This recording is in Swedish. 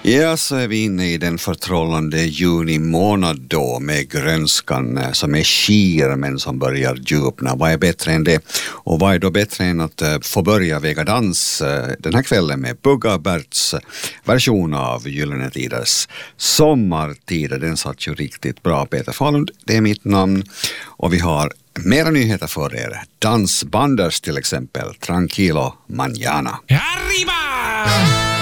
Ja, så är vi inne i den förtrollande juni månad då med grönskan som är skir men som börjar djupna. Vad är bättre än det? Och vad är då bättre än att få börja väga dans den här kvällen med Bugga Berts version av Gyllene Tiders Sommartider. Den satt ju riktigt bra. Peter Falund, det är mitt namn och vi har mera nyheter för er. Dansbanders till exempel, Tranquilo Mañana. Arriba!